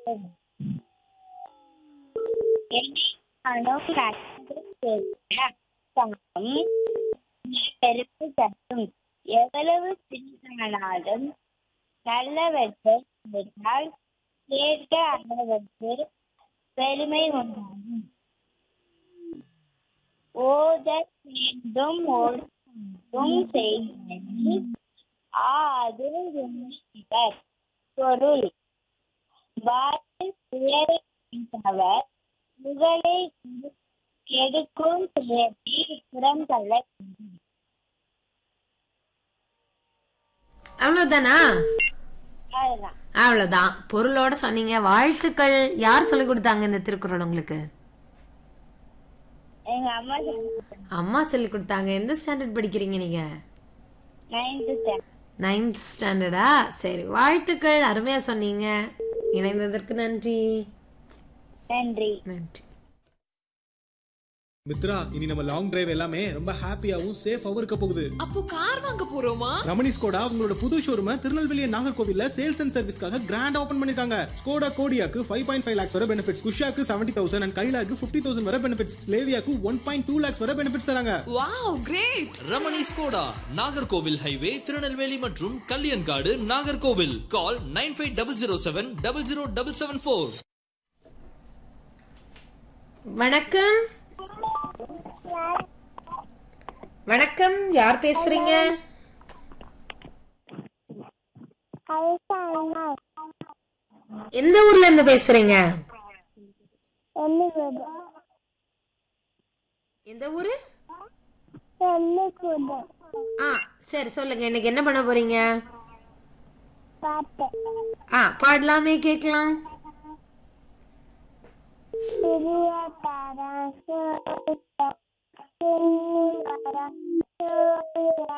பெருமை தரும். எவ்வளவு சிறிதானாலும் நல்லவற்றை கேட்டால் கேட்க அளவுக்கு பெருமை உண்டாகும். ஓத வேண்டும் ஓடும் செய்தி அது உண்மையினர் பொருள். வாயில் துயரவர் புகழை கெடுக்கும் செயலை புறம் தள்ள வேண்டும். அவ்வளவுதானா? அதுதான். அவ்வளவுதான். பொருளோட சொன்னீங்க. வாழ்த்துக்கள். யார் சொல்லி கொடுத்தாங்க இந்த திருக்குறள் உங்களுக்கு? எங்க அம்மா சொல்லி கொடுத்தாங்க. அம்மா சொல்லி கொடுத்தாங்க. எந்த ஸ்டாண்டர்ட் படிக்கிறீங்க நீங்க? 9th standard. 9th ஸ்டாண்டர்டா? சரி, வாழ்த்துக்கள். அருமையா சொன்னீங்க. இணைந்ததற்கு நன்றி. நன்றி. நன்றி. மித்ரா, இனி நம்ம லாங் டிரைவ் எல்லாமே ரொம்ப ஹாப்பியாவும் சேஃபாவும் இருக்க போகுது. அப்போ கார் வாங்க போறோமா? ரமணி ஸ்கோடா உங்களோட புது ஷோரூமை திருநெல்வேலி நாகர்கோவில்ல சேல்ஸ் அண்ட் சர்வீஸ்க்காக கிராண்ட் ஓபன் பண்ணிருக்காங்க. ஸ்கோடா கோடியாக்கு 5.5 lakhs வரை பெனிஃபிட்ஸ், குஷாக்கு 70,000 அண்ட் கைலாக்கு 50,000 வரை பெனிஃபிட்ஸ், ஸ்லேவியாக்கு 1.2 lakhs வரை பெனிஃபிட்ஸ் தராங்க. Wow, great. Ramani Skoda Nagercoil highway Tirunelveli மற்றும் கல்யாண்காடு நாகர்கோவில். கால் 9500700774. வணக்கம். வணக்கம், யார் பேசுறீங்க? எந்த ஊர்ல இருந்து பேசுறீங்க? எந்த ஊரு? சரி, சொல்லுங்க. இன்னைக்கு என்ன பண்ண போறீங்க? பாடலாமே, கேட்கலாம். சிறிய தரசு